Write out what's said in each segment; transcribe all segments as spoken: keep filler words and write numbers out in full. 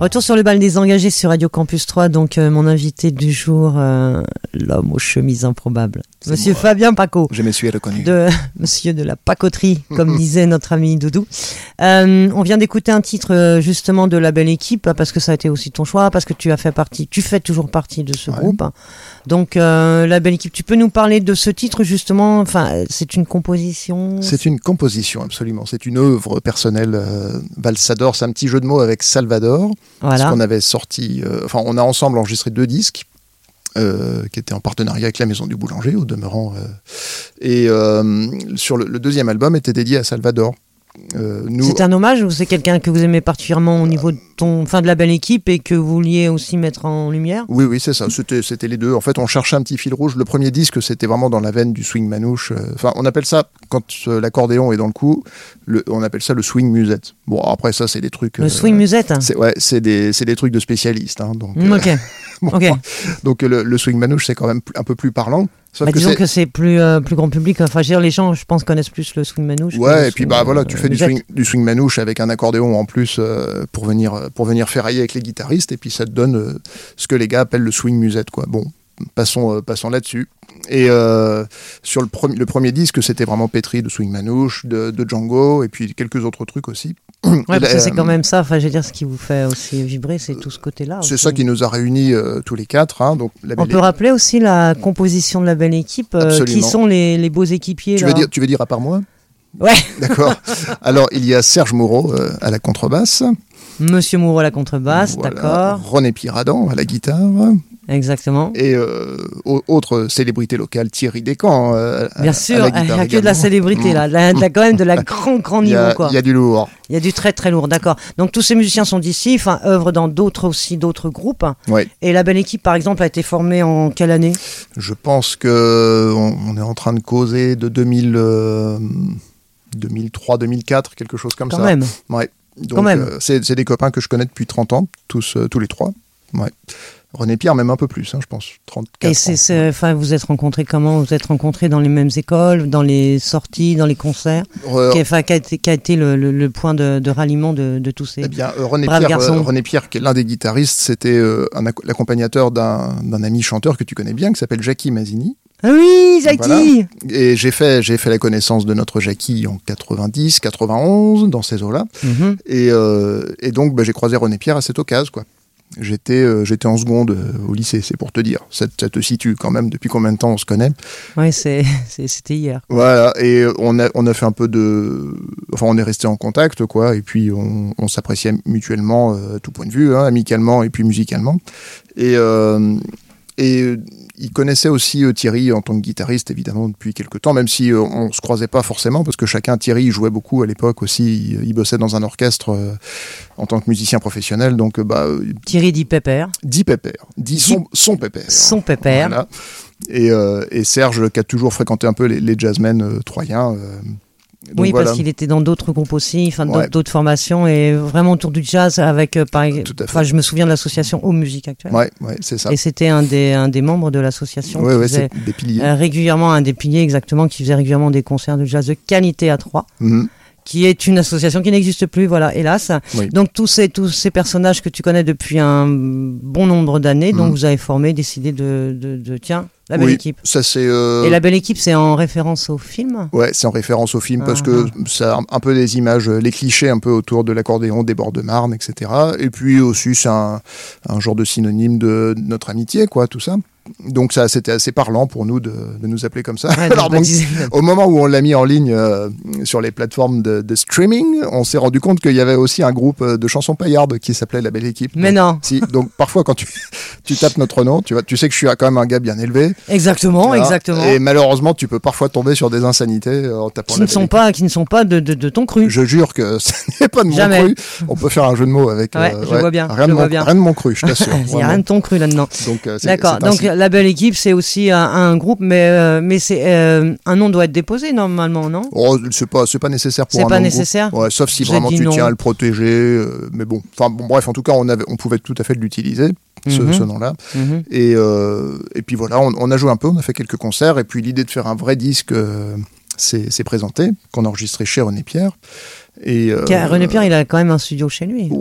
Retour sur le bal des engagés sur Radio Campus trois. Donc, euh, mon invité du jour, euh, l'homme aux chemises improbables. C'est Monsieur moi. Fabien Paco. Je me suis reconnu. De, monsieur de la pacoterie, comme disait notre ami Doudou. Euh, on vient d'écouter un titre, justement, de La Belle Équipe, parce que ça a été aussi ton choix, parce que tu as fait partie, tu fais toujours partie de ce ouais. groupe. Donc, euh, La Belle Équipe, tu peux nous parler de ce titre, justement? Enfin, c'est une composition? C'est une composition, absolument. C'est une œuvre personnelle. Euh, Valsador, c'est un petit jeu de mots avec Salvador. Voilà. Parce qu'on avait sorti, euh, enfin, on a ensemble enregistré deux disques euh, qui étaient en partenariat avec la Maison du Boulanger, au demeurant. Euh, et euh, sur le, le deuxième album était dédié à Salvador. Euh, nous... C'est un hommage ou c'est quelqu'un que vous aimez particulièrement au niveau de ton, fin de La Belle Équipe et que vous vouliez aussi mettre en lumière? Oui, oui, c'est ça. C'était, c'était les deux. En fait, on cherchait un petit fil rouge. Le premier disque, c'était vraiment dans la veine du swing manouche. Enfin, on appelle ça, quand euh, l'accordéon est dans le coup, le, on appelle ça le swing musette. Bon, après ça, c'est des trucs... Le euh, swing musette c'est, Ouais, c'est des, c'est des trucs de spécialistes. Hein, donc, mmh, ok. Euh, bon, okay. Donc, le, le swing manouche, c'est quand même un peu plus parlant. Bah, que disons c'est... que c'est plus, euh, plus grand public. Enfin, je veux dire, les gens, je pense, connaissent plus le swing manouche. Ouais, et puis bah voilà, tu fais du swing, du swing manouche avec un accordéon en plus euh, pour venir pour venir ferrailler avec les guitaristes, et puis ça te donne euh, ce que les gars appellent le swing musette, quoi. Bon, passons euh, passons là-dessus. Et euh, sur le premier le premier disque, c'était vraiment pétri de swing manouche, de, de Django, et puis quelques autres trucs aussi. Ouais, parce que c'est quand même ça, enfin, je veux dire, ce qui vous fait aussi vibrer, c'est tout ce côté-là. C'est aussi. Ça qui nous a réunis euh, tous les quatre. Hein, donc, la On peut rappeler aussi la composition de La Belle Équipe, euh, qui sont les, les beaux équipiers. Tu, là. Veux dire, tu veux dire à part moi? Ouais. D'accord. Alors, il y a Serge Moureau euh, à la contrebasse. Monsieur Moureau à la contrebasse, voilà. D'accord. René Piradan à la guitare. Exactement. Et euh, autre célébrité locale, Thierry Descamps. Euh, Bien à, sûr, il n'y a que de la célébrité là. Il y a quand même de la grand, grand niveau. Il y a du lourd. Il y a du très, très lourd, d'accord. Donc tous ces musiciens sont d'ici, enfin, œuvrent dans d'autres aussi, d'autres groupes. Ouais. Et La Belle Équipe, par exemple, a été formée en quelle année? Je pense qu'on on est en train de causer de deux mille, euh, deux mille trois deux mille quatre, quelque chose comme quand ça. Quand même. Ouais. Donc, quand même. Euh, c'est, c'est des copains que je connais depuis trente ans, tous, euh, tous les trois. Ouais. René Pierre, même un peu plus, hein, je pense, trente-quatre Et c'est, ans. c'est, enfin, vous êtes rencontrés comment? Vous êtes rencontrés dans les mêmes écoles, dans les sorties, dans les concerts? Euh, qui, enfin, qui a été, qui a été le, le, le point de, de ralliement de, de tous ces eh bien, euh, René braves Pierre, garçons? Euh, René Pierre, qui est l'un des guitaristes, c'était euh, un, l'accompagnateur d'un, d'un ami chanteur que tu connais bien, qui s'appelle Jackie Mazzini. Ah oui, Jackie. Voilà. Et j'ai fait, j'ai fait la connaissance de notre Jackie en quatre-vingt-dix, quatre-vingt-onze, dans ces eaux-là. Mm-hmm. Et, euh, et donc, bah, j'ai croisé René Pierre à cette occasion, quoi. J'étais, euh, j'étais en seconde euh, au lycée, c'est pour te dire. Ça, ça te situe quand même, depuis combien de temps on se connaît. Oui, c'est, c'est, c'était hier. Voilà, et on a, on a fait un peu de... Enfin, on est resté en contact, quoi, et puis on, on s'appréciait mutuellement, euh, à tout point de vue, hein, amicalement et puis musicalement. Et... Euh, Et il connaissait aussi euh, Thierry en tant que guitariste, évidemment, depuis quelques temps, même si euh, on ne se croisait pas forcément, parce que chacun, Thierry, jouait beaucoup à l'époque aussi, il, il bossait dans un orchestre euh, en tant que musicien professionnel. Donc, bah, euh, Thierry dit Pépère. Dit Pépère, dit son, son Pépère. Son Pépère. Voilà. Et, euh, et Serge, qui a toujours fréquenté un peu les, les jazzmen euh, troyens. Euh, Donc oui, voilà. Parce qu'il était dans d'autres groupes aussi, enfin d'autres, ouais. d'autres formations, et vraiment autour du jazz avec, euh, par enfin, je me souviens de l'association Aux Musiques Actuelles. Ouais, ouais, c'est ça. Et c'était un des un des membres de l'association ouais, qui ouais, faisait c'est des piliers. Euh, régulièrement un des piliers exactement, qui faisait régulièrement des concerts de jazz de qualité à Troyes. Mm-hmm. Qui est une association qui n'existe plus, voilà, hélas. Oui. Donc tous ces tous ces personnages que tu connais depuis un bon nombre d'années, mmh. donc vous avez formé, décidé de, de, de tiens, La Belle oui, Équipe. Ça c'est. Euh... Et La Belle Équipe, c'est en référence au film. Ouais, c'est en référence au film ah, parce ah. que ça a un peu des images, les clichés un peu autour de l'accordéon, des bords de Marne, et cetera. Et puis aussi c'est un, un genre de synonyme de notre amitié, quoi, tout ça. Donc ça, c'était assez parlant pour nous de, de nous appeler comme ça. Ouais, Alors, donc, au moment où on l'a mis en ligne euh, sur les plateformes de, de streaming, on s'est rendu compte qu'il y avait aussi un groupe de chansons paillardes qui s'appelait La Belle Équipe. Mais donc, non. Si, donc parfois quand tu, tu tapes notre nom, tu, vois, tu sais que je suis quand même un gars bien élevé. Exactement, voilà. exactement. Et malheureusement, tu peux parfois tomber sur des insanités en tapant qui La ne sont Belle pas, Qui ne sont pas de, de, de ton cru. Je jure que ce n'est pas de mon Jamais. cru. On peut faire un jeu de mots avec... Ouais, euh, je ouais, vois bien. Rien, je de vois mon, bien. rien de mon cru, je t'assure. Il n'y a rien de ton cru là-dedans. Donc, euh, c'est, D'accord, c'est donc La Belle Équipe, c'est aussi un, un groupe, mais, euh, mais c'est, euh, un nom doit être déposé normalement, non? Oh, c'est pas, c'est pas nécessaire pour c'est un pas nom nécessaire. Ouais, sauf si J'ai vraiment tu non. tiens à le protéger. Euh, mais bon, enfin bon, bref, en tout cas, on, avait, on pouvait tout à fait l'utiliser, ce, mm-hmm. ce nom-là. Mm-hmm. Et, euh, et puis voilà, on, on a joué un peu, on a fait quelques concerts, et puis l'idée de faire un vrai disque euh, s'est, s'est présentée, qu'on a enregistré chez René Pierre. Et, euh, René Pierre, il a quand même un studio chez lui. Ouais,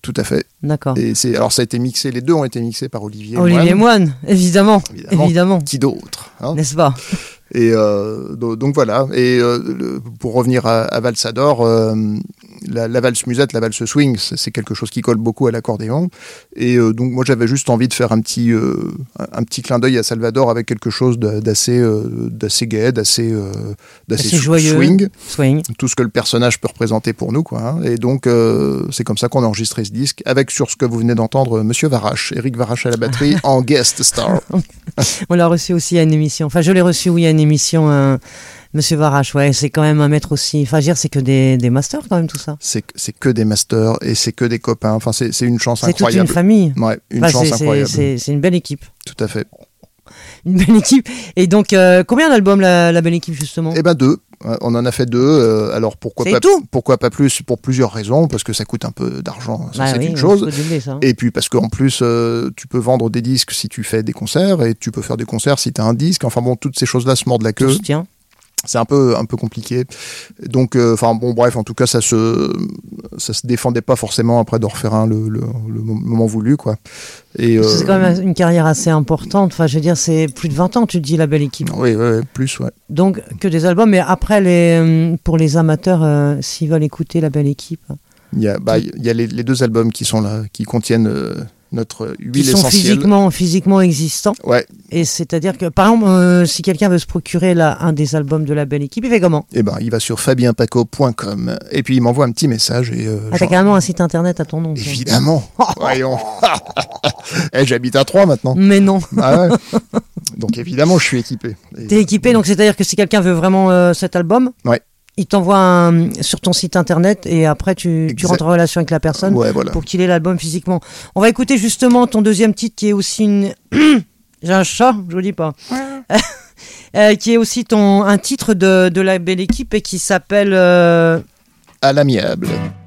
tout à fait. D'accord. Et c'est, alors ça a été mixé, les deux ont été mixés par Olivier Olivier Moine. Moine, évidemment. Évidemment. évidemment. Qui d'autre, hein, n'est-ce pas? Et euh, donc, donc voilà. Et euh, le, pour revenir à, à Valsador, euh, la, la valse musette, la valse swing, c'est, c'est quelque chose qui colle beaucoup à l'accordéon. Et euh, donc moi j'avais juste envie de faire un petit, euh, un petit clin d'œil à Salvador avec quelque chose de, d'assez, euh, d'assez gai, d'assez, euh, d'assez Assez joyeux. swing. Swing. Tout ce que le personnage peut représenter pour nous, quoi. Hein. Et donc euh, c'est comme ça qu'on a enregistré ce disque, avec sur ce que vous venez d'entendre, Monsieur Varache, Éric Varache à la batterie en guest star. On l'a reçu aussi à une émission. Enfin, je l'ai reçu, oui, à une émission. Euh, Monsieur Varache, ouais, c'est quand même un maître aussi. Enfin, je veux dire, c'est que des, des masters quand même tout ça. C'est, c'est que des masters et c'est que des copains. Enfin, c'est, c'est une chance c'est incroyable. C'est toute une famille. Ouais, une enfin, chance c'est, incroyable. C'est, c'est, c'est une belle équipe. Tout à fait. Une belle équipe. Et donc, euh, combien d'albums la, la belle équipe justement? Eh ben deux. On en a fait deux. Euh, alors pourquoi c'est pas tout Pourquoi pas plus? Pour plusieurs raisons. Parce que ça coûte un peu d'argent. Ça, bah c'est oui, une chose. Doubler, ça. Et puis parce qu'en plus, euh, tu peux vendre des disques si tu fais des concerts et tu peux faire des concerts si tu as un disque. Enfin bon, toutes ces choses-là se mordent la queue. Tout se tient. C'est un peu un peu compliqué. Donc, enfin euh, bon, bref, en tout cas, ça se ça se défendait pas forcément après de refaire un le, le, le moment voulu, quoi. Et euh, c'est quand même une carrière assez importante. Enfin, je veux dire, c'est plus de vingt ans, tu te dis, la belle équipe. Oui, oui, plus, ouais. Donc que des albums, mais après les pour les amateurs, euh, s'ils veulent écouter la belle équipe. Il y a bah il y a les, les deux albums qui sont là, qui contiennent euh, notre huile qui sont essentielle. physiquement physiquement existants. Ouais. Et c'est-à-dire que, par exemple, euh, si quelqu'un veut se procurer là, un des albums de la belle équipe, il fait comment? Eh ben, il va sur fabien paco point com et puis il m'envoie un petit message. Et, euh, ah, t'as carrément un site internet à ton nom. Évidemment. Voyons. Eh, j'habite à Troyes maintenant. Mais non. Ah ouais. Donc évidemment, je suis équipé. Et... T'es équipé, donc c'est-à-dire que si quelqu'un veut vraiment euh, cet album, ouais. il t'envoie un, sur ton site internet et après tu, tu rentres en relation avec la personne ouais, voilà. pour qu'il ait l'album physiquement. On va écouter justement ton deuxième titre qui est aussi une... J'ai un chat, je vous dis pas. Ouais. euh, qui est aussi ton, un titre de, de la belle équipe et qui s'appelle... Euh... À l'amiable.